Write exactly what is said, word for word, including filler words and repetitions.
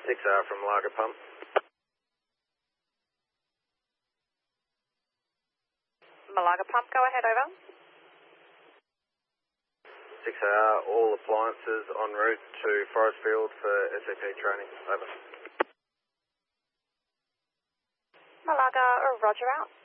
six R from Malaga Pump. Malaga Pump, go ahead, over. six R, all appliances en route to Forest Field for S A P training. Over. Malaga, roger out.